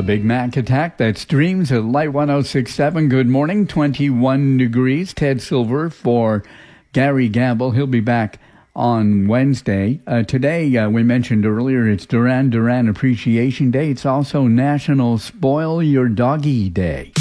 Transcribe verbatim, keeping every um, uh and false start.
The Big Mac Attack, that streams at Light one oh six point seven. Good morning, twenty-one degrees. Ted Silver for Gary Gamble. He'll be back on Wednesday. Uh, today, uh, we mentioned earlier, it's Duran Duran Appreciation Day. It's also National Spoil Your Doggy Day.